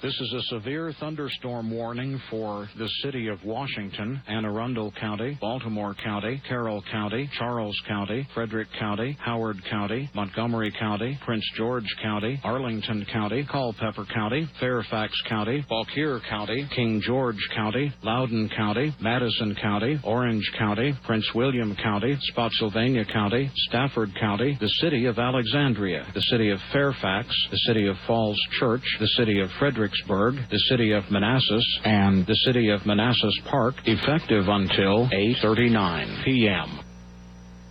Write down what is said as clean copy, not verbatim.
This is a severe thunderstorm warning for the city of Washington, Anne Arundel County, Baltimore County, Carroll County, Charles County, Frederick County, Howard County, Montgomery County, Prince George County, Arlington County, Culpeper County, Fairfax County, Fauquier County, King George County, Loudoun County, Madison County, Orange County, Prince William County, Spotsylvania County, Stafford County, the city of Alexandria, the city of Fairfax, the city of Falls Church, the city of Fredericksburg, the city of Manassas, and the city of Manassas Park, effective until 8:39 p.m.